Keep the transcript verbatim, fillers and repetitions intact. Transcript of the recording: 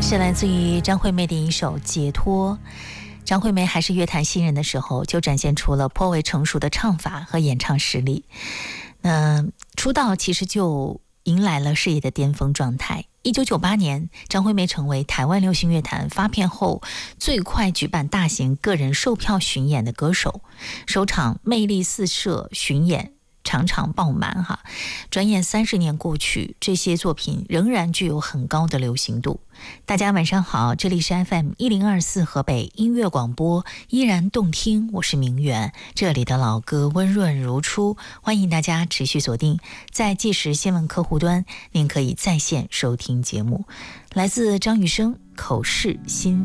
是来自于张惠妹的一首《解脱》。张惠妹还是乐坛新人的时候，就展现出了颇为成熟的唱法和演唱实力。那出道其实就迎来了事业的巅峰状态。一九九八年，张惠妹成为台湾流行乐坛发片后最快举办大型个人售票巡演的歌手，首场魅力四射巡演场场爆满哈。转眼三十年过去，这些作品仍然具有很高的流行度。大家晚上好，这里是 F M 一零二四河北音乐广播，依然动听，我是明媛，这里的老歌温润如初，欢迎大家持续锁定在纪实新闻客户端，您可以在线收听节目。来自张雨生口是心